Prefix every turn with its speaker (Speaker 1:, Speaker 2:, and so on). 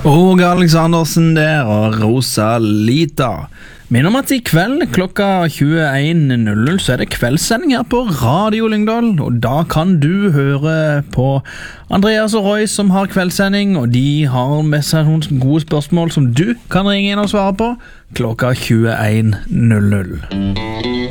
Speaker 1: Og Alexandersen der og Rosalita. Minner om at i kveld klokka 21.00 så er det kveldssending her på Radio Lyngdal, og da kan du høre på Andreas og Roy som har kveldssending, og de har med seg noen gode spørsmål som du kan ringe inn og svare på klokka 21.00.